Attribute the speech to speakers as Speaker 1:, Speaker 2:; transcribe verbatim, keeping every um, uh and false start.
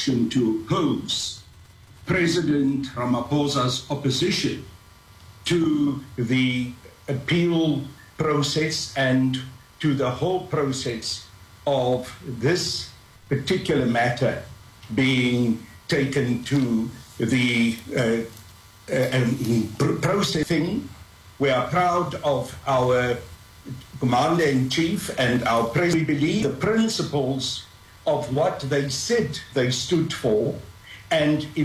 Speaker 1: action to oppose President Ramaphosa's opposition to the appeal process and to the whole process of this particular matter being taken to the uh, uh, um, processing. We are proud of our Commander-in-Chief and our President. We believe the principles of what they said they stood for, and if